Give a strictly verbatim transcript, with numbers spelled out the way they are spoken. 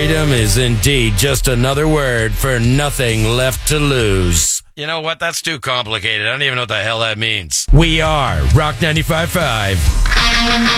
Freedom is indeed just another word for nothing left to lose. You know what? That's too complicated. I don't even know what the hell that means. We are Rock ninety-five point five.